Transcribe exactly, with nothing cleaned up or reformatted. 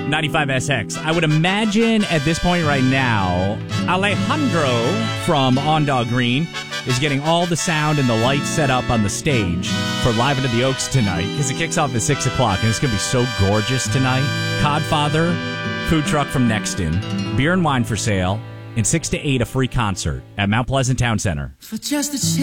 ninety-five S X. I would imagine at this point right now, Alejandro from On Dog Green is getting all the sound and the lights set up on the stage for Live into the Oaks tonight, because it kicks off at six o'clock, and it's going to be so gorgeous tonight. Codfather, food truck from Nexton, beer and wine for sale, and six to eight a free concert at Mount Pleasant Town Center. For just a